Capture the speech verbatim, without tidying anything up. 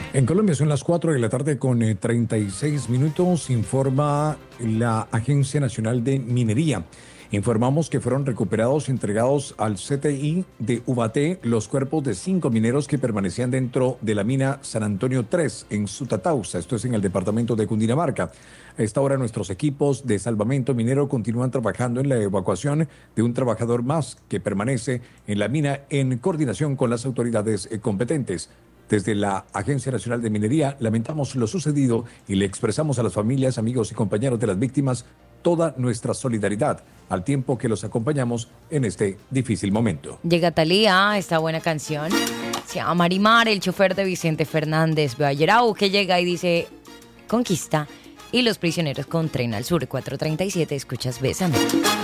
En Colombia son las cuatro de la tarde con eh, treinta y seis minutos, informa la Agencia Nacional de Minería. Informamos que fueron recuperados y entregados al C T I de Ubaté los cuerpos de cinco mineros que permanecían dentro de la mina San Antonio tres en Sutatausa, esto es en el departamento de Cundinamarca. A esta hora nuestros equipos de salvamento minero continúan trabajando en la evacuación de un trabajador más que permanece en la mina en coordinación con las autoridades eh, competentes. Desde la Agencia Nacional de Minería lamentamos lo sucedido y le expresamos a las familias, amigos y compañeros de las víctimas toda nuestra solidaridad al tiempo que los acompañamos en este difícil momento. Llega Thalía, esta buena canción. Se llama Marimar, el chofer de Vicente Fernández Vallerau, que llega y dice Conquista. Y los prisioneros con Tren al Sur, cuatro treinta y siete, escuchas Bésame.